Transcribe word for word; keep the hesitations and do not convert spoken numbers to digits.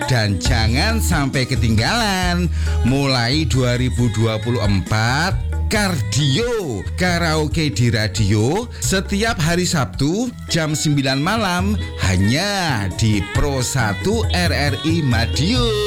Dan jangan sampai ketinggalan, mulai dua ribu dua puluh empat Kardio Karaoke di radio setiap hari Sabtu jam sembilan malam hanya di Pro satu R R I Madiun.